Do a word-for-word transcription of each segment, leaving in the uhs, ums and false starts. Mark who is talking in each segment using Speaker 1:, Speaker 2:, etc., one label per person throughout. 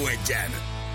Speaker 1: egyen.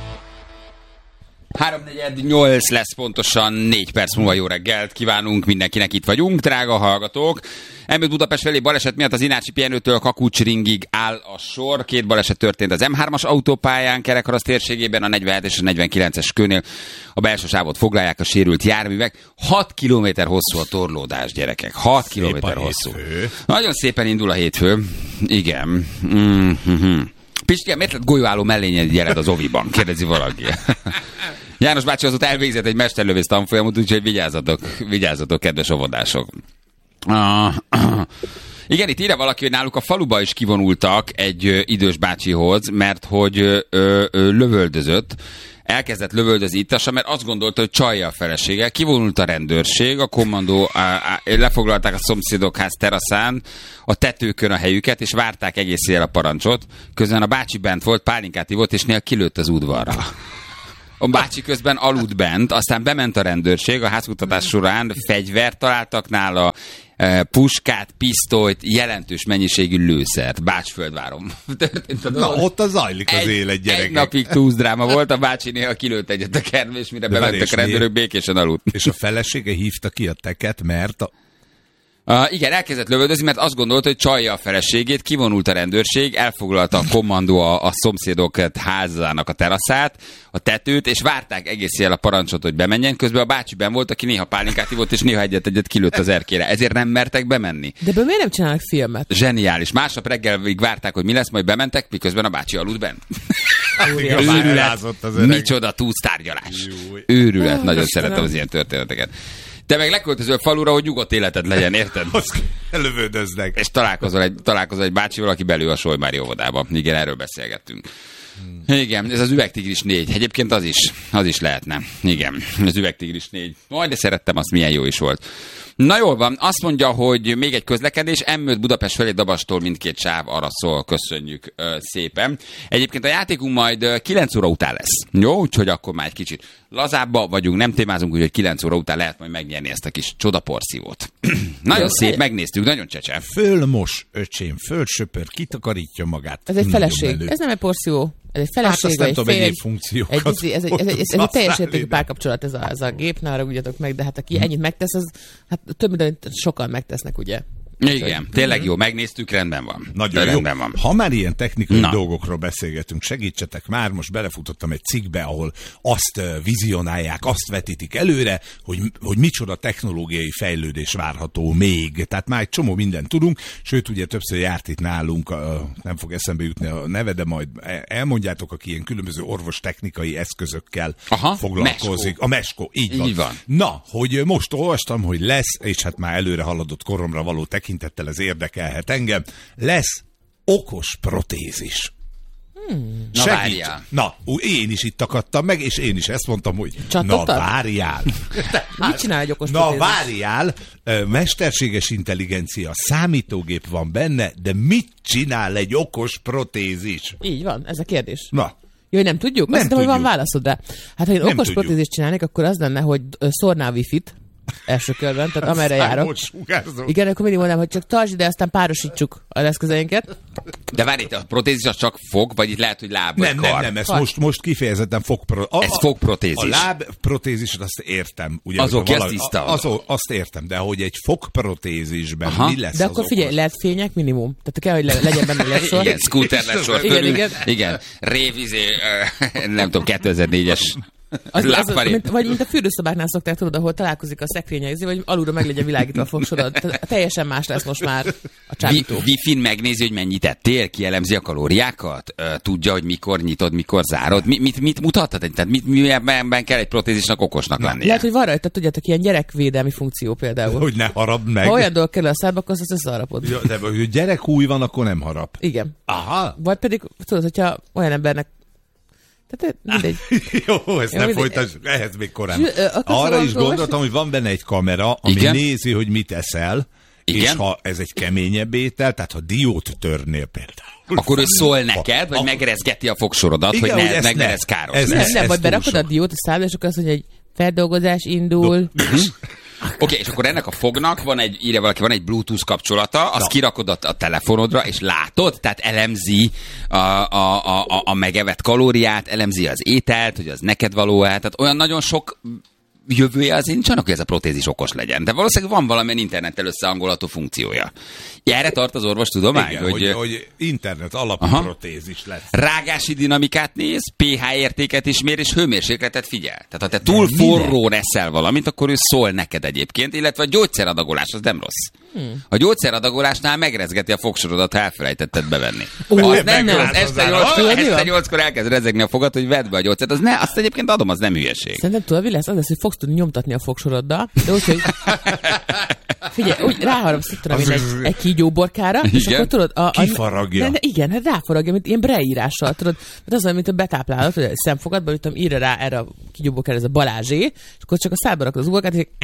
Speaker 2: háromnegyed nyolc lesz pontosan, négy perc múlva jó reggelt kívánunk mindenkinek, itt vagyunk, drága hallgatók. Elmúlt Budapest felé baleset miatt az Inácsi pihenőtől Kakucsringig áll a sor. Két baleset történt az em hármas autópályán Kerekarasz térségében, a negyvenhet és a negyvenkilences kőnél. A belső sávot foglalják a sérült járművek. hat kilométer hosszú a torlódás, gyerekek. hat kilométer hosszú. Nagyon szépen indul a hétfő. Igen. Mm-hmm. Pisti, miért lett golyóálló mellényed gyered az oviban? Kérdezi valaki. János bácsi azóta elvégzett egy mesterlövész tanfolyamot, úgyhogy vigyázzatok, vigyázzatok, kedves óvodások. Uh, uh. Igen, itt írja valaki, hogy náluk a faluba is kivonultak egy ö, idős bácsihoz, mert hogy ö, ö, lövöldözött. Elkezdett lövöldözni ittasa, mert azt gondolta, hogy csalja a felesége. Kivonult a rendőrség, a kommandó, á, á, lefoglalták a szomszédok ház teraszán, a tetőkön a helyüket, és várták egész éjjel a parancsot. Közben a bácsi bent volt, pálinkát ivott, és néha kilőtt az udvarra. A bácsi közben aludt bent, aztán bement a rendőrség, a házkutatás során fegyvert találtak nála, puskát, pisztolyt, jelentős mennyiségű lőszert. Bácsföldváron történt a dolog.
Speaker 3: Na, ott az zajlik az egy, élet, gyerekek.
Speaker 2: Egy napig túzdráma volt, a bácsi néha kilőtt egyet a kertbe, és mire de bementek a rendőrök, békésen aludt.
Speaker 3: És a felesége hívta ki a teket, mert... A...
Speaker 2: Uh, igen, elkezdett lövöldözni, mert azt gondolta, hogy csalja a feleségét, kivonult a rendőrség, elfoglalta a kommandó a, a szomszédok házának a teraszát, a tetőt, és várták egész éjjel a parancsot, hogy bemenjen. Közben a bácsi benn volt, aki néha pálinkát ivott, és néha egyet-egyet kilőtt az erkére. Ezért nem mertek bemenni.
Speaker 4: De ebből miért nem csinálnak filmet?
Speaker 2: Zseniális. Másnap reggelig várták, hogy mi lesz, majd bementek, miközben a bácsi aludt benn.
Speaker 3: Őrület.
Speaker 2: Micsoda túlztárgyalás. Őrület. Oh, nagyon szeretem az ilyen történeteket. Te meg leköltözöl falura, hogy nyugodt életed legyen, érted?
Speaker 3: Azt lövöldöznek.
Speaker 2: És találkozol egy, találkozol egy bácsival, aki belül a Solymári óvodába. Igen, erről beszélgettünk. Hmm. Igen, ez az Üvegtigris négy. Egyébként az is, az is lehetne. Igen, az Üvegtigris négy. Majd de szerettem, azt milyen jó is volt. Na jól van, azt mondja, hogy még egy közlekedés, em öt Budapest felé Dabastól mindkét sáv arra szól, köszönjük ö, szépen. Egyébként a játékunk majd kilenc óra után lesz. Jó, úgyhogy akkor már egy kicsit lazábba vagyunk, nem témázunk, úgyhogy kilenc óra után lehet majd megnyerni ezt a kis csodaporszívót. Nagyon szép, szép, megnéztük, nagyon csecse.
Speaker 3: Fölmos, öcsém, fölsöpör, kitakarítja magát.
Speaker 4: Ez egy feleség, ez nem egy porszívó. Ez egy feleség,
Speaker 3: hát
Speaker 4: vagy
Speaker 3: tudom,
Speaker 4: fél,
Speaker 3: egyéb funkciókat.
Speaker 4: Egy, ez, ez, ez, ez, ez egy teljes értékű párkapcsolat ez a, ez a gép, ne arra ugyatok meg, de hát aki ennyit megtesz, az hát több, mint sokan megtesznek, ugye?
Speaker 2: Igen, tényleg jó, megnéztük, rendben van.
Speaker 3: Nagyon jó. Rendben van. Ha már ilyen technikai Na. dolgokról beszélgetünk, segítsetek már, most belefutottam egy cikkbe, ahol azt vizionálják, azt vetítik előre, hogy, hogy micsoda technológiai fejlődés várható még. Tehát már egy csomó mindent tudunk, sőt, ugye többször járt itt nálunk, nem fog eszembe jutni a neve, de majd elmondjátok, aki ilyen különböző orvostechnikai eszközökkel Aha, foglalkozik. Meskó. A Meskó, így van. így van. Na, hogy most olvastam, hogy lesz, és hát már előre haladott koromra való tekintettel, ez érdekelhet engem, lesz okos protézis.
Speaker 4: Hmm.
Speaker 2: Na várjál.
Speaker 3: Na, én is itt akadtam meg, és én is ezt mondtam, hogy
Speaker 4: Csatottad?
Speaker 3: na várjál.
Speaker 4: Mit csinál egy okos
Speaker 3: na
Speaker 4: protézis?
Speaker 3: várjál, mesterséges intelligencia, számítógép van benne, de mit csinál egy okos protézis?
Speaker 4: Így van, ez a kérdés.
Speaker 3: Na.
Speaker 4: Jó, nem tudjuk?
Speaker 3: Nem
Speaker 4: Azt hiszem, hogy van válaszod rá. Hát, ha én
Speaker 3: nem
Speaker 4: okos
Speaker 3: tudjuk.
Speaker 4: protézist csinálnék, akkor az lenne, hogy szórnál wifi-t első körben, tehát amerre járok. Igen, akkor mindig mondom, hogy csak tartsd ide, aztán párosítsuk az eszközeinket.
Speaker 2: De várj, itt a protézis az csak fog, vagy itt lehet, hogy láb vagy
Speaker 3: Nem,
Speaker 2: kar?
Speaker 3: nem, nem, ez most, most kifejezetten fogprotézis.
Speaker 2: Ez fogprotézis.
Speaker 3: A lábprotézist azt értem. Ugye,
Speaker 2: az oké,
Speaker 3: valami,
Speaker 2: az tiszta.
Speaker 3: Az, azt értem, de hogy egy fogprotézisben Aha. mi lesz
Speaker 4: De
Speaker 3: az
Speaker 4: akkor figyelj,
Speaker 3: okos?
Speaker 4: lehet fények minimum. Tehát kell, hogy le, legyen benne lesor.
Speaker 2: Igen, scooter lesor.
Speaker 4: Igen, igen.
Speaker 2: Igen, révizé, nem tudom, kétezer-négyes.
Speaker 4: Az, az, az, mint, vagy mint a fürdőszobáknál szokták, tudod, ahol találkozik a szekrénye, vagy alulra meg legyen világítva a fogsorod. Teljesen más lesz most már a csábító.
Speaker 2: Wi-Fi-n megnézi, hogy mennyit ettél, kielemzi a kalóriákat, tudja, hogy mikor nyitod, mikor zárod. Mit, mit, mit mutathat? Tehát mit, miben kell egy protézisnak okosnak lennie?
Speaker 4: Lehet, hogy van rajta, tudjátok, ilyen gyerekvédelmi funkció például.
Speaker 3: Hogy ne harap meg.
Speaker 4: Ha olyan dolog kerül a szádba, akkor azt összeharapod.
Speaker 3: Ja, de hogy gyerekúj van, akkor nem harap.
Speaker 4: Igen.
Speaker 3: Aha.
Speaker 4: Vagy pedig, tudod, hogyha olyan embernek Tehát mindegy.
Speaker 3: Jó, ezt
Speaker 4: Jó,
Speaker 3: nem
Speaker 4: mindegy.
Speaker 3: folytassuk, ehhez még korán.
Speaker 4: Zsű, ö,
Speaker 3: Arra is gondoltam, hogy van benne egy kamera, ami
Speaker 2: Igen?
Speaker 3: nézi, hogy mit eszel,
Speaker 2: Igen?
Speaker 3: és ha ez egy keményebb étel, tehát ha diót törnél például.
Speaker 2: Akkor ő szól neked, vagy
Speaker 3: a,
Speaker 2: megrezgeti a fogsorodat,
Speaker 3: igen,
Speaker 2: hogy ne,
Speaker 3: hogy
Speaker 2: meg ne
Speaker 3: ne.
Speaker 2: lesz káros.
Speaker 3: Ez-
Speaker 4: Nem,
Speaker 3: ez
Speaker 4: nem, vagy
Speaker 3: túl
Speaker 4: berakod
Speaker 3: sok.
Speaker 4: a diót a szádba, és akkor azt mondja, hogy feldolgozás indul.
Speaker 2: Oké, okay, és akkor ennek a fognak van egy, írja valaki, van egy Bluetooth kapcsolata, azt no. kirakod a, a telefonodra, és látod, tehát elemzi a, a, a, a megevett kalóriát, elemzi az ételt, hogy az neked való-e, tehát olyan nagyon sok jövője azért nincs annak, hogy ez a protézis okos legyen. De valószínűleg van valamilyen internettel összehangolható funkciója. Erre tart az orvostudomány?
Speaker 3: Igen, hogy, hogy, hogy internet alapú aha. protézis lesz.
Speaker 2: Rágási dinamikát néz, pH értéket is mér, és hőmérsékletet figyel. Tehát ha te túl de forrón eszel valamit, akkor ő szól neked egyébként, illetve a gyógyszeradagolás, az nem rossz. Hmm. A gyógyszeradagolásnál megrezgeti a fogsorodat, ha elfelejtetted bevenni.
Speaker 4: Ó,
Speaker 2: az
Speaker 4: nem,
Speaker 2: nem, az este nyolckor elkezd rezegni a fogad, hogy vedd be a gyógyszert. Az ne, azt egyébként adom, az nem hülyeség.
Speaker 4: Szerintem tudod, mi lesz? Az lesz, hogy fogsz tudni nyomtatni a fogsoroddal, de úgy, hogy figyelj, úgy ráharapsz egy, egy kígyóborkára, igen? És akkor tudod... A, a,
Speaker 3: kifaragja.
Speaker 4: De, de igen, hát ráfaragja, mint ilyen breírással, tudod. Mert az olyan, mint a betáplálod, hogy a szemfogadba, hogy írja rá erre a kígyóborkára, ez a Balázsé, és akkor csak a szádba rakod az uborkát, és,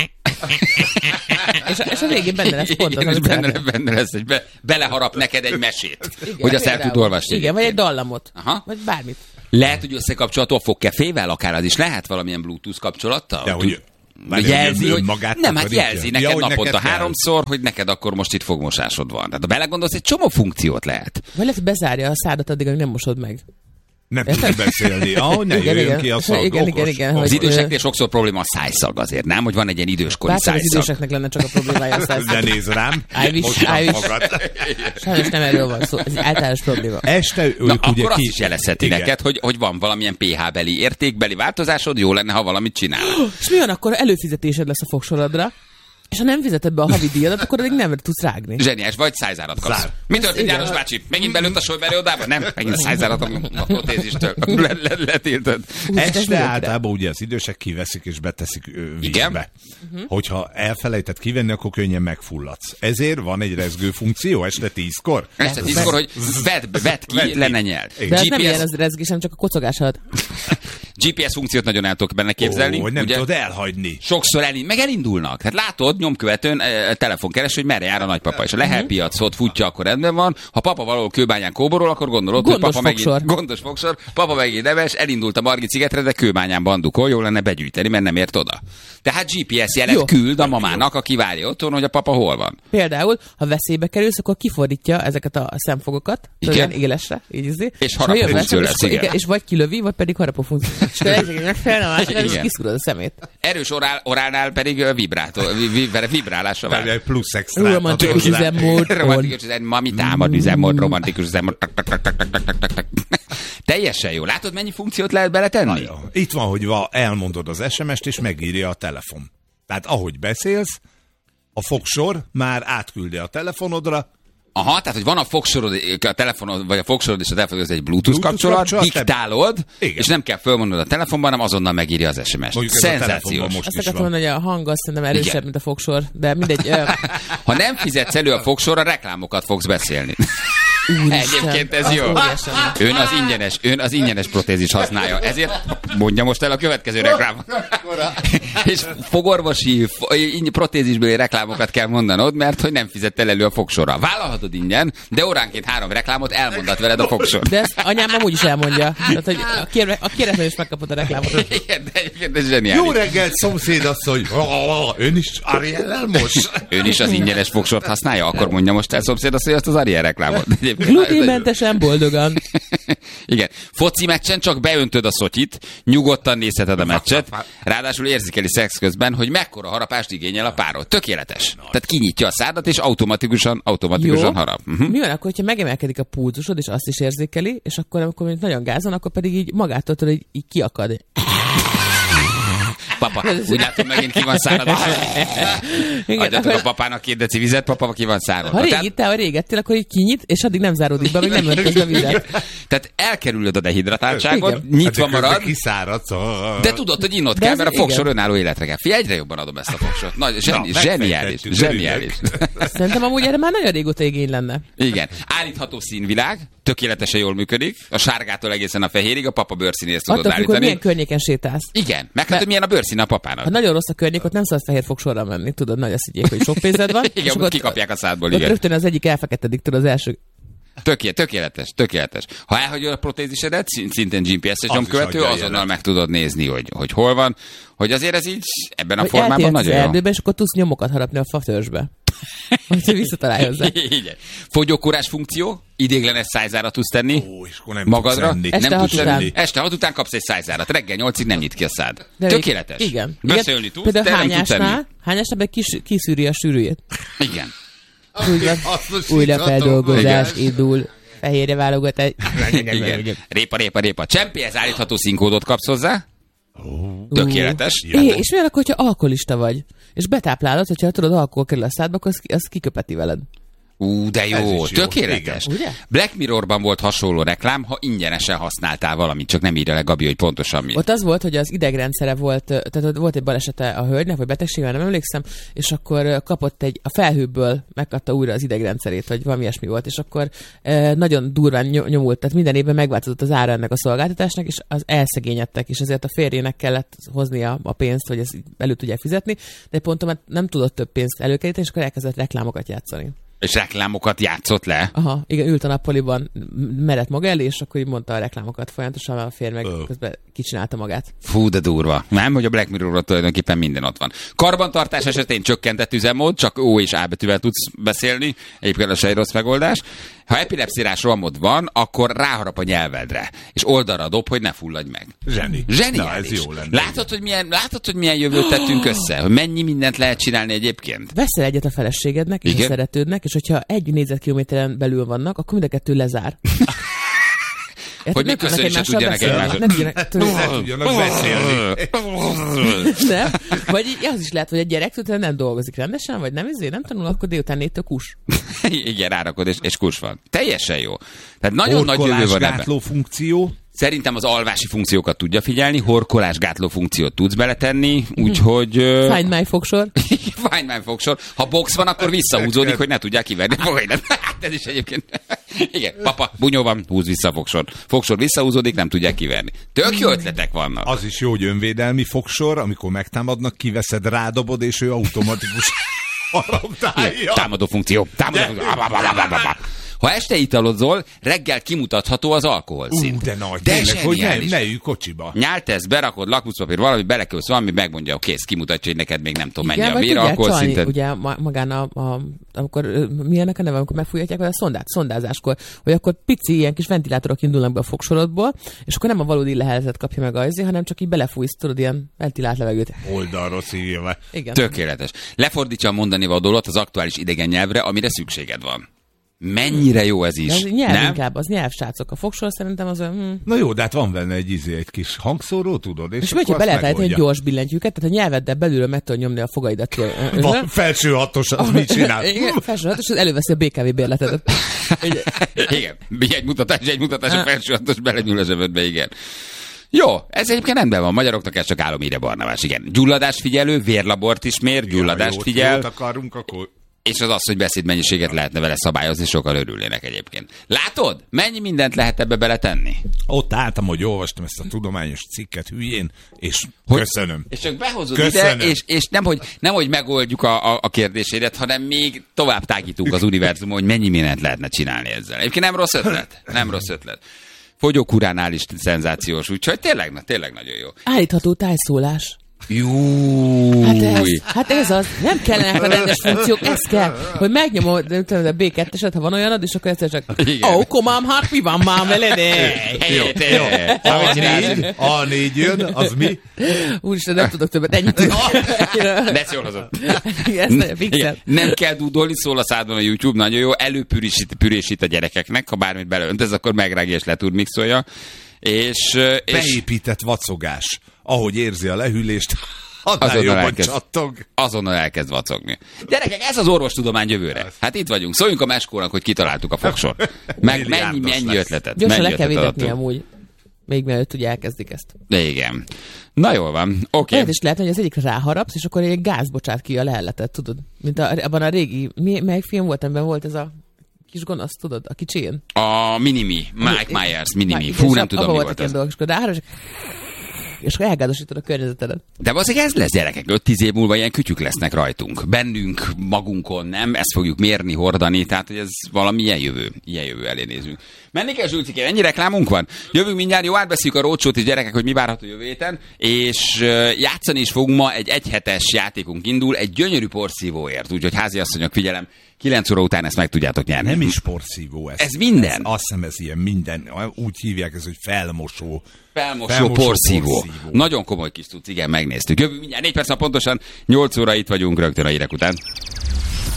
Speaker 4: és, a, és a végén benne lesz pont az,
Speaker 2: amit benne, benne lesz, hogy be, beleharap neked egy mesét, igen, hogy azt el tud olvasni.
Speaker 4: Igen, vagy egy dallamot, aha. Vagy bármit.
Speaker 2: Lehet, hogy összekapcsolható a fogkefével, akár az is lehet valamilyen Bluetooth kapcsolattal?
Speaker 3: De, hogy
Speaker 2: jelzi, hogy nem, hát jelzi neked ja, naponta neked háromszor, hogy neked akkor most itt fogmosásod van. Tehát ha belegondolsz, egy csomó funkciót lehet.
Speaker 4: Vagy lehet, bezárja a szádat addig, amíg nem mosod meg.
Speaker 3: Nem tudsz beszélni. Ahogy ne igen, jöjjön ki a szag.
Speaker 4: Igen, igen, igen,
Speaker 2: az időseknél sokszor probléma a szájszag azért, nem? Hogy van egy ilyen időskori
Speaker 4: bár
Speaker 2: szájszag.
Speaker 4: Az időseknek lenne csak a problémája a szájszag.
Speaker 3: De nézd rám.
Speaker 4: I wish, I wish. Sajnos nem erről van szó. Ez egy általános probléma.
Speaker 3: Este ők
Speaker 2: na,
Speaker 3: ugye
Speaker 2: akkor
Speaker 3: ki...
Speaker 2: azt is jelezheti igen. neked, hogy, hogy van valamilyen pH-beli, értékbeli változásod, jó lenne, ha valamit csinál.
Speaker 4: És mi van, akkor előfizetésed lesz a fogsorodra? És ha nem fizeted be a havi díjadat, akkor addig nem tudsz rágni.
Speaker 2: Zseniás, vagy szájzárat kapsz. Zár. Mi történt, János bácsi? Megint belőtt a solyberiódába? Nem, megint szájzárat a protézistől. Letiltod.
Speaker 3: Este általában ugye az idősek kiveszik és beteszik vízbe. Uh-huh. Hogyha elfelejtett kivenni, akkor könnyen megfulladsz. Ezért van egy rezgő funkció este tízkor.
Speaker 2: Este tízkor, hogy vedd, vedd ki, vedd le ne nyeld.
Speaker 4: De ez nem ilyen az rezgés, hanem csak a kocogásod.
Speaker 2: gé pé es funkciót nagyon el tudok benne képzelni.
Speaker 3: Ó, hogy nem ugye? Tudod elhagyni.
Speaker 2: Sokszor elind, meg elindulnak. Hát látod, nyomkövetőn e, telefonkeres, hogy merre jár a nagypapa. És a Lehel piacot futja, akkor rendben van. Ha papa valahol Kőbányán kóborol, akkor gondolod,
Speaker 4: gondos
Speaker 2: hogy papa
Speaker 4: fogsor.
Speaker 2: megint gondos fogsor, papa megint neves, elindult a Margit szigetre, de Kőbányán bandukol, jó lenne begyűjteni, mert nem ért oda. Tehát gé pé es jelet jó. Küld a mamának, aki várja otthon, hogy a papa hol van.
Speaker 4: Például, ha veszélybe kerülsz, akkor kifordítja ezeket a szemfogokat, ilyen élesre, így izé.
Speaker 2: És harapó funkció lesz,
Speaker 4: és, igen. És vagy kilövi, vagy pedig harapó funkció. És kiszúrod a szemét.
Speaker 2: Erős orál, orálnál pedig vibrátó, vibrálásra vár.
Speaker 3: Egy plusz extra.
Speaker 4: Romantikus üzemmód.
Speaker 2: Romantikus üzemmód. Mami támad üzemmód, romantikus üzemmód. Teljesen jó. Látod, mennyi funkciót lehet beletenni?
Speaker 3: Itt van, hogy elmondod az es em est, és megírja a telefon. Tehát ahogy beszélsz, a fogsor már átküldi a telefonodra.
Speaker 2: Aha, tehát, hogy van a fogsorod, a telefonod, vagy a fogsorod és a telefonod, ez egy Bluetooth, Bluetooth kapcsolat, kapcsolat, diktálod, te... és nem kell fölmondod a telefonban, hanem azonnal megírja az es em est. Szenzációs.
Speaker 4: Azt akartam mondani, hogy a hang azt szerintem erősebb, igen. mint a fogsor, de mindegy.
Speaker 2: Ha nem fizetsz elő a fogsorra, reklámokat fogsz beszélni.
Speaker 4: Úristen,
Speaker 2: egyébként ez jó. Ön az ingyenes, ön az ingyenes protézis használja. Ezért mondja most el a következő reklámot. És fogorvosi, protézisbeli reklámokat kell mondanod, mert hogy nem fizettél elő a fogsorra. Vállalhatod ingyen, de óránként három reklámot elmondat veled a fogsor.
Speaker 4: De ezt anyám amúgy is elmondja. Tehát, hogy a, kérve, a kéretlen is megkapod a reklámot.
Speaker 2: Igen, de egyébként ez zseniális.
Speaker 3: Jó reggelt, szomszédasszony! Ön is Ariellel most?
Speaker 2: Ön is az ingyenes fogsort használja? Akkor mondja most el szomszédasszony azt az Ariel reklámot.
Speaker 4: Gluténmentesen boldogan.
Speaker 2: Igen. Foci meccsen csak beöntöd a szotyit, nyugodtan nézheted a meccset, ráadásul érzékeli szex közben, hogy mekkora harapást igényel a párod. Tökéletes. Tehát kinyitja a szádat, és automatikusan, automatikusan harap. Uh-huh.
Speaker 4: Mi van akkor, hogyha megemelkedik a pulzusod, és azt is érzékeli, és akkor, amikor mint nagyon gázon, akkor pedig így magától tudod, hogy így kiakad.
Speaker 2: Papa, úgy látom, megint ki van szárad. Adjatok a papának két deci vizet, papa, ki van szárad.
Speaker 4: Ha régi, te a régettél, akkor így kinyit, és addig nem záródik be, még nem öntöd a vizet.
Speaker 2: Tehát elkerülöd a dehidratáltságod, igen. nyitva hát marad,
Speaker 3: kiszáradsz,
Speaker 2: de tudod, hogy innod kell, mert a fogsor önálló életre kell. Figyelj, egyre jobban adom ezt a fogsort. Nagy, zseni, Na, zseniális, zseniális.
Speaker 4: Szerintem amúgy erre már nagyon régóta igény lenne.
Speaker 2: Igen. Állítható színvilág, tökéletesen jól működik. A sárgától egészen a fehérig, a papa bőrszínéhez tudod
Speaker 4: attól,
Speaker 2: állítani.
Speaker 4: milyen környéken sétálsz.
Speaker 2: Igen, meg hát, hogy milyen a bőrszín a papának.
Speaker 4: Ha nagyon rossz a környék, ott nem szabad fehér fogsorra menni, tudod, nagy a szigyék, hogy sok pénzed van.
Speaker 2: Igen,
Speaker 4: és
Speaker 2: kikapják a szádból,
Speaker 4: ott
Speaker 2: igen.
Speaker 4: Rögtön az egyik elfeketedik, tudod, az első.
Speaker 2: Töké, tökéletes, tökéletes. Ha elhagyod a protézisedet, szintén gé pé es-es nyomkövető, azonnal meg tudod nézni, hogy, hogy hol van. Hogy azért ez így ebben a
Speaker 4: hogy
Speaker 2: formában nagyon jó.
Speaker 4: Erdőbe, és akkor tudsz nyomokat harapni a fatörzsbe. Hogyha visszatalálj hozzá.
Speaker 2: Igen. Fogyókúrás funkció, idéglenes szájzárat tudsz tenni.
Speaker 3: Ó, és akkor nem
Speaker 2: magadra.
Speaker 3: Tudsz
Speaker 4: Este
Speaker 2: nem
Speaker 4: hat
Speaker 2: tudsz
Speaker 4: után.
Speaker 2: enni. Este hat után kapsz egy szájzárat. Reggel nyolcig nem nyit ki a szád.
Speaker 4: De
Speaker 2: Tökéletes.
Speaker 4: Igen.
Speaker 2: Beszélni tudsz,
Speaker 4: például
Speaker 2: de nem tudsz enni.
Speaker 4: hányásnál, hányásnál meg kis, kiszűri a sűrűjét.
Speaker 2: Igen.
Speaker 4: Újra feldolgozás indul. Fehérje válogat egy...
Speaker 2: Igen. Répa, répa, répa. Csempéhez állítható színkódot kapsz hozzá. Tökéletes.
Speaker 4: É, és milyen akkor, hogyha alkoholista vagy, és betáplálod, hogyha tudod, alkohol kerül a szádba, akkor az, az kiköpeti veled.
Speaker 2: Ú, de jó,
Speaker 3: jó,
Speaker 2: tökéletes.
Speaker 4: igen.
Speaker 2: Black Mirrorban volt hasonló reklám, ha ingyenesen használtál valamit, csak nem írja le Gabi, hogy pontosan mi.
Speaker 4: Ott az volt, hogy az idegrendszere volt, tehát ott volt egy balesete a hölgynek, vagy betegséggel, nem emlékszem, és akkor kapott egy, a felhőből megkapta újra az idegrendszerét, vagy valami ilyesmi volt, és akkor e, nagyon durván nyomult, tehát minden évben megváltozott az ára ennek a szolgáltatásnak, és az elszegényedtek, és ezért a férjének kellett hoznia a pénzt, hogy ezt elő tudják fizetni, de pont mert nem tudott több pénzt előkeríteni, és akkor elkezdett reklámokat játszani.
Speaker 2: És reklámokat játszott le?
Speaker 4: Aha, igen, ült a nappaliban, merett maga elé, és akkor így mondta a reklámokat folyamatosan, a férj meg
Speaker 3: Ö.
Speaker 4: közben kicsinálta magát.
Speaker 2: Fú, de durva. Nem, hogy a Black Mirrorról tulajdonképpen minden ott van. Karbantartás esetén csökkentett üzemmód, csak O és A betűvel tudsz beszélni, egyébként a se egy rossz megoldás. Ha epilepszírás rohamod van, akkor ráharap a nyelvedre, és oldalra dob, hogy ne fulladj meg.
Speaker 3: Zseni.
Speaker 2: Zseniális.
Speaker 3: Na, ez jó lenne.
Speaker 2: Látod, hogy milyen, látod, hogy milyen jövőt tettünk össze? Hogy mennyi mindent lehet csinálni egyébként?
Speaker 4: Veszel egyet a feleségednek és
Speaker 2: Igen?
Speaker 4: a szeretődnek, és hogyha egy négyzetkilométeren belül vannak, akkor mind a kettő lezár.
Speaker 2: Hogy még köszönni se tudjanak egymáshoz.
Speaker 4: Nem tudjanak,
Speaker 3: Ne tudjanak beszélni.
Speaker 4: nem. Vagy így az is lehet, hogy a gyerek utána nem dolgozik rendesen, vagy nem izé, nem tanul, akkor délután négytől kus.
Speaker 2: Igen, rárakod, és, és kus van. Teljesen jó. Tehát nagyon nagy jövő van ebben.
Speaker 3: Horkolásgátló funkció.
Speaker 2: Szerintem az alvási funkciókat tudja figyelni, horkolásgátló funkciót tudsz beletenni, úgyhogy... Uh...
Speaker 4: Find my fogsor.
Speaker 2: Find my fogsor. Ha box van, akkor visszahúzódik, hogy ne tudják kiverni a fogaidat. Hát ez is egyébként... Igen, papa, bunyó van, húz vissza a fogsor. Fogsor visszahúzódik, nem tudják kiverni. Tök jó ötletek vannak.
Speaker 3: Az is jó, hogy önvédelmi fogsor, amikor megtámadnak, kiveszed, rádobod, és ő automatikus haraptálja.
Speaker 2: Támadó funkció. Támadó funkció. Ha este italozol, reggel kimutatható az alkoholszint.
Speaker 3: Ú, de nagy,
Speaker 2: de
Speaker 3: tényleg, hogy ne,
Speaker 2: zseniális.
Speaker 3: ne ülj kocsiba.
Speaker 2: Nyáltesz, berakod, lakmuszpapír, valami, belekölsz valami, megmondja, hogy kész, kimutatja, hogy neked még nem tudom mennyi
Speaker 4: Igen,
Speaker 2: a
Speaker 4: vagy
Speaker 2: vér
Speaker 4: tudják
Speaker 2: alkoholszinted.
Speaker 4: csalni, ugye ma- magán a, a, amikor, milyenek a neve, amikor megfújhatják vele a szondát, szondázáskor, hogy akkor pici ilyen kis ventilátorok indulnak be a fogsorodból, és akkor nem a valódi lehelzet kapja meg az, hanem csak így belefújsz, tudod, ilyen ventilált levegőt.
Speaker 3: Oldalról szívja le.
Speaker 4: Igen.
Speaker 2: Tökéletes. Lefordítsa a mondani vadólat az aktuális idegen nyelvre, amire szükséged van. Mennyire jó ez is,
Speaker 4: De az nyelv
Speaker 2: nem?
Speaker 4: inkább, az nyelvsrácok. A fogsor szerintem az olyan... Hm.
Speaker 3: Na jó, de hát van benne egy izé, egy kis hangszóró, tudod? És,
Speaker 4: És
Speaker 3: akkor
Speaker 4: hogyha be
Speaker 3: azt
Speaker 4: lehet állítani egy
Speaker 3: megoldja.
Speaker 4: gyors billentyűket, tehát a nyelveddel belülről meg tudod nyomni a fogaidat.
Speaker 3: Van felső hatos, az mit csinál?
Speaker 4: Igen, felső hatos, az előveszi a bé ká vé bérletedet.
Speaker 2: Igen, egy mutatás, egy mutatás a felső hatos belenyúl a zsebedbe, igen. Jó, ez egyébként rendben van, magyaroknak ez csak álomíre Barnabás, igen. Gyulladást figyelő, vérlabort is mér, gyulladást
Speaker 3: jót,
Speaker 2: figyel.
Speaker 3: Jót akarunk, akkor...
Speaker 2: És az az, hogy beszédmennyiséget lehetne vele szabályozni, sokkal örülnének egyébként. Látod? Mennyi mindent lehet ebbe beletenni?
Speaker 3: Ott álltam, hogy olvastam ezt a tudományos cikket hülyén, és
Speaker 2: Hogy?
Speaker 3: köszönöm.
Speaker 2: És csak behozod
Speaker 3: Köszönöm.
Speaker 2: ide, és, és nem, hogy, nem, hogy megoldjuk a, a, a kérdésédet, hanem még tovább tágítunk az univerzumon, hogy mennyi mindent lehetne csinálni ezzel. Egyébként nem rossz ötlet. Nem rossz ötlet. Fogyókúránál is szenzációs, úgyhogy tényleg, na, tényleg nagyon jó.
Speaker 4: Állítható tájszólás.
Speaker 2: Júj.
Speaker 4: Hát ez, hát ez az, nem kellenek a rendes funkciók, ez kell, hogy megnyomod nem tudom, a bé kettőset, ha van olyanod, és akkor egyszer csak,
Speaker 2: Igen.
Speaker 4: ó, komám, hát mi van már veled?
Speaker 2: Jó, jó.
Speaker 3: A négy, A négy jön, az mi?
Speaker 4: Úristen, nem tudok többet, ennyit tudok.
Speaker 2: Lesz jól hozott.
Speaker 4: Ez nagyon fixel.
Speaker 2: Nem kell dúdolni, szól a szádban a YouTube, nagyon jó, előpürésít pürésít a gyerekeknek, ha bármit beleöntesz, akkor megrágja és leturmixolja. És, és
Speaker 3: Beépített vacogás. Ahogy érzi a lehűlést, annál
Speaker 2: Azonnal
Speaker 3: jobban
Speaker 2: elkezd.
Speaker 3: csattog.
Speaker 2: azonnal elkezd vacogni. Gyerekek, ez az orvostudomány jövőre. Hát itt vagyunk. Szóljunk a meskónak, hogy kitaláltuk a fogsort. Meg mennyi,
Speaker 3: Milliárdos
Speaker 2: mennyi
Speaker 3: lesz.
Speaker 2: ötletet.
Speaker 4: Gyorsan
Speaker 2: mennyi
Speaker 4: le kell
Speaker 2: ötletet
Speaker 4: védetni
Speaker 2: adtunk.
Speaker 4: amúgy. Még mielőtt ugye elkezdik ezt.
Speaker 2: De igen. Na jól van. Oké. Okay.
Speaker 4: Lehet is lehet, hogy az egyik ráharapsz, és akkor egy gáz bocsát ki a leheletet, tudod? Mint a, abban a régi, mi, melyik film volt, amiben volt ez a kis gonosz, tudod? A kicsén.
Speaker 2: A Minimi. Mike Myers, Minimi.
Speaker 4: Igen,
Speaker 2: Fú,
Speaker 4: és
Speaker 2: nem
Speaker 4: ab-
Speaker 2: tudom,
Speaker 4: abban
Speaker 2: mi
Speaker 4: voltak
Speaker 2: volt
Speaker 4: ilyen
Speaker 2: ez.
Speaker 4: dolgok, és akkor ráharapsz, és és akkor elgázosítod a környezetedet.
Speaker 2: De valószínűleg ez lesz, gyerekek, öt-tíz év múlva ilyen kütyük lesznek rajtunk. Bennünk, magunkon, nem? Ezt fogjuk mérni, hordani, tehát hogy ez valami ilyen jövő, ilyen jövő elé nézünk. Menni kell, Zsulcikén, ennyi reklámunk van? Jövünk mindjárt, jó, átbeszéljük a rócsót is, gyerekek, hogy mi várható jövő héten, és játszani is fogunk ma, egy egyhetes játékunk indul, egy gyönyörű porszívóért, úgyhogy háziasszonyok, figyelem, kilenc óra után ezt meg tudjátok nyerni.
Speaker 3: Nem is porszívó ez.
Speaker 2: Ez minden.
Speaker 3: Ez, azt hiszem, ez ilyen minden. Úgy hívják ez, hogy felmosó.
Speaker 2: Felmosó, felmosó porszívó. porszívó. Nagyon komoly kis tudsz, igen, megnéztük. Jövő mindjárt négy perc, pontosan nyolc óra itt vagyunk rögtön a hírek után.